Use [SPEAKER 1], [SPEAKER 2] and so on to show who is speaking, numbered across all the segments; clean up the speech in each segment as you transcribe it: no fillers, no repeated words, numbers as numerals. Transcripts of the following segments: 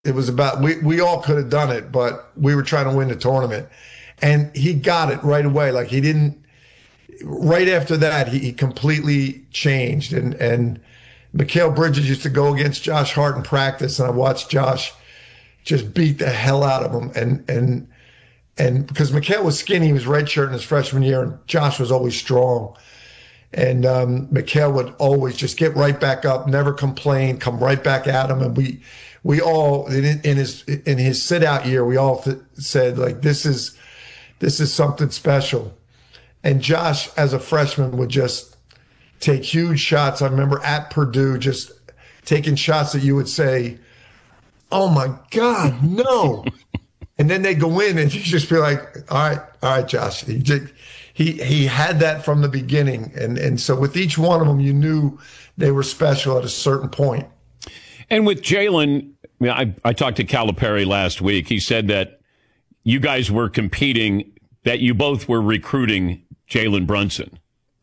[SPEAKER 1] It was about we all could have done it, but we were trying to win the tournament. And he got it right away. Like he didn't right after that, he completely changed. And Mikal Bridges used to go against Josh Hart in practice, and I watched Josh just beat the hell out of him. And because Mikal was skinny, he was redshirt in his freshman year, and Josh was always strong. And Mikal would always just get right back up, never complain, come right back at him. And we all in his sit out year, we all said like this is something special. And Josh, as a freshman, would just take huge shots. I remember at Purdue just taking shots that you would say, "Oh my God, no!" And then they go in, and you just be like, all right, Josh." He had that from the beginning, and so with each one of them, you knew they were special at a certain point.
[SPEAKER 2] And with Jalen, I talked to Calipari last week. He said that you guys were competing, that you both were recruiting Jalen Brunson.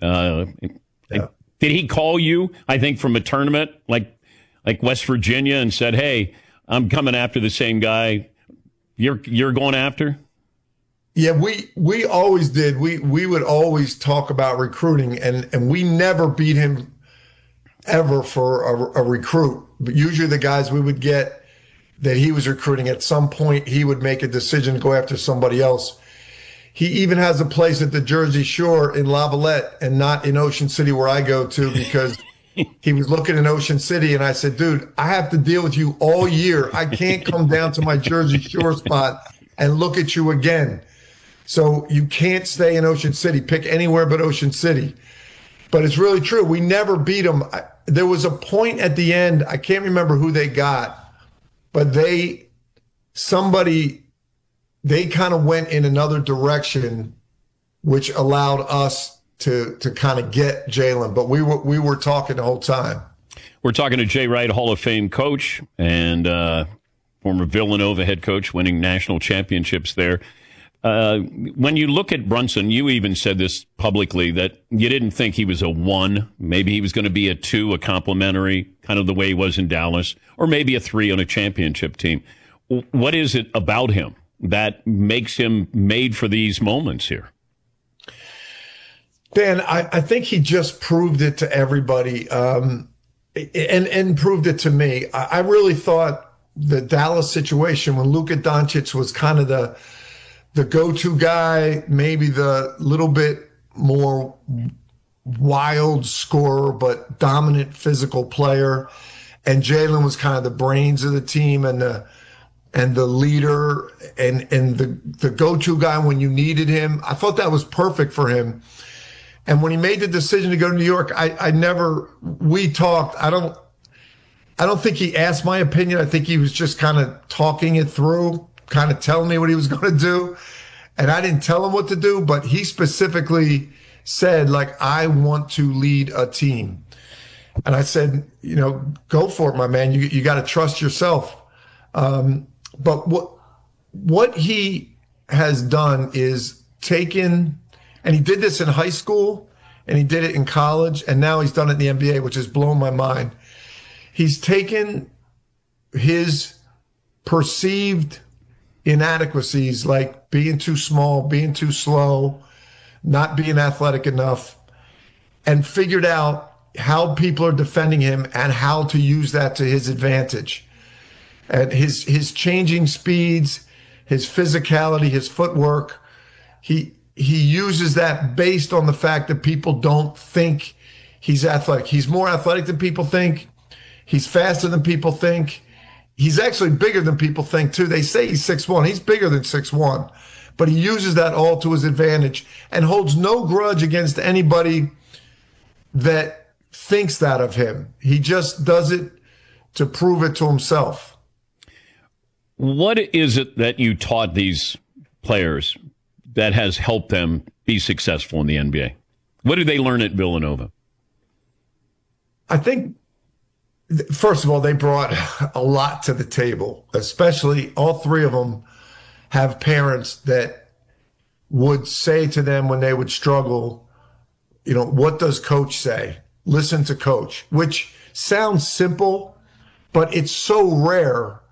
[SPEAKER 2] Did he call you, I think, from a tournament like West Virginia and said, "Hey, I'm coming after the same guy you're going after"?
[SPEAKER 1] Yeah, we always did. We would always talk about recruiting, and we never beat him ever for a recruit. But usually the guys we would get that he was recruiting, at some point he would make a decision to go after somebody else. He even has a place at the Jersey Shore in Lavallette and not in Ocean City where I go to, because he was looking in Ocean City, and I said, "Dude, I have to deal with you all year. I can't come down to my Jersey Shore spot and look at you again. So you can't stay in Ocean City. Pick anywhere but Ocean City." But it's really true. We never beat them. There was a point at the end, I can't remember who they got, but they kind of went in another direction, which allowed us to kind of get Jalen. But we were talking the whole time.
[SPEAKER 2] We're talking to Jay Wright, Hall of Fame coach and former Villanova head coach, winning national championships there. When you look at Brunson, you even said this publicly, that you didn't think he was a 1. Maybe he was going to be a 2, a complimentary, kind of the way he was in Dallas, or maybe a 3 on a championship team. What is it about him that makes him made for these moments here?
[SPEAKER 1] Dan, I think he just proved it to everybody, and proved it to me. I really thought the Dallas situation, when Luka Doncic was kind of the go-to guy, maybe the little bit more wild scorer but dominant physical player, and Jalen was kind of the brains of the team and the leader and the go-to guy when you needed him. I thought that was perfect for him. And when he made the decision to go to New York, we talked. I don't think he asked my opinion. I think he was just kind of talking it through, kind of telling me what he was going to do. And I didn't tell him what to do, but he specifically said, like, "I want to lead a team." And I said, "Go for it, my man. You got to trust yourself." But what he has done is taken, and he did this in high school and he did it in college, and now he's done it in the NBA, which has blown my mind. He's taken his perceived inadequacies, like being too small, being too slow, not being athletic enough, and figured out how people are defending him and how to use that to his advantage. And his changing speeds, his physicality, his footwork, he uses that based on the fact that people don't think he's athletic. He's more athletic than people think. He's faster than people think. He's actually bigger than people think, too. They say he's 6'1". He's bigger than 6'1". But he uses that all to his advantage and holds no grudge against anybody that thinks that of him. He just does it to prove it to himself.
[SPEAKER 2] What is it that you taught these players that has helped them be successful in the NBA? What did they learn at Villanova?
[SPEAKER 1] I think, first of all, they brought a lot to the table, especially all three of them have parents that would say to them when they would struggle, what does coach say? Listen to coach, which sounds simple, but it's so rare